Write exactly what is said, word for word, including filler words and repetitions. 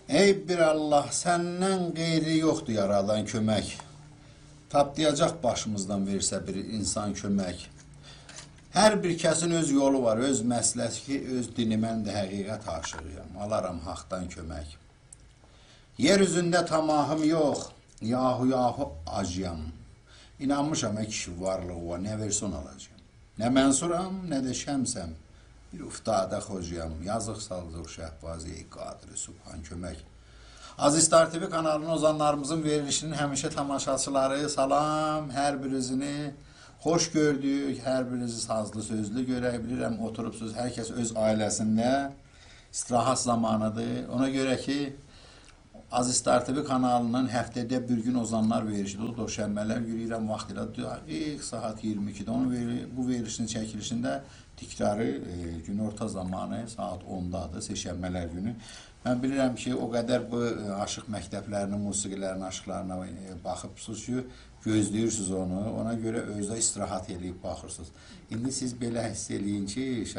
Ey bir Allah, səndən qeyri yoxdur yaradan kömək. Taplayacaq başımızdan versə bir insan kömək. Hər bir kəsin öz yolu var, öz məsləki, öz dini, mən də həqiqət aşığıyam. Alaram haqdan kömək. Yer üzündə tamahım yox, yahu yahu acıyam. İnanmışam ey kişi varlığı var, nə versin alacağım. Nə mənsuram, nə də şəmsəm. Bir uftada xocuyam, yazıq saldıq Şəhbaziyə Qadiri Subhan kömək. Aziz Star T V kanalının ozanlarımızın verilişinin həmişə tamaşaçıları salam, hər birizini xoş gördük, hər birinizi sazlı sözlü görə bilirəm, oturubsuz, hər kəs öz ailəsində istirahat zamanıdır. Ona görə ki, Aziz Star T V kanalının həftədə bir gün ozanlar verilişidir. Doşənbələr yürüyürəm vaxt ilə dəqiq saat iyirmi ikidə. Onun veri, bu verilişin çəkilişində tikrarı e, gün orta zamanı saat ondadır, seçənbələr günü. Mən bilirəm ki, o qədər bu e, aşıq məktəblərinin, musiqilərin aşıqlarına e, baxıbsınız ki, gözləyirsiniz onu. Ona görə özdə istirahat edib baxırsınız. İndi siz belə hiss eləyin ki,